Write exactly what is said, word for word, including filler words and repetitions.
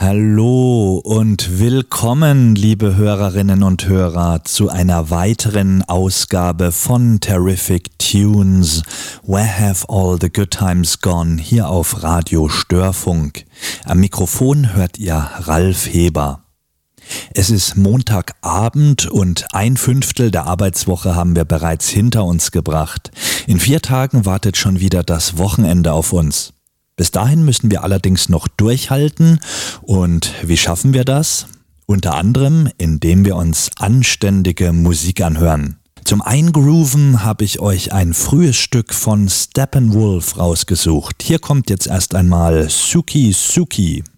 Hallo und willkommen, liebe Hörerinnen und Hörer, zu einer weiteren Ausgabe von Terrific Tunes. Where have all the good times gone? Hier auf Radio Störfunk. Am Mikrofon hört ihr Ralf Heber. Es ist Montagabend und ein Fünftel der Arbeitswoche haben wir bereits hinter uns gebracht. In vier Tagen wartet schon wieder das Wochenende auf uns. Bis dahin müssen wir allerdings noch durchhalten. Und wie schaffen wir das? Unter anderem, indem wir uns anständige Musik anhören. Zum Eingrooven habe ich euch ein frühes Stück von Steppenwolf rausgesucht. Hier kommt jetzt erst einmal Suki Suki.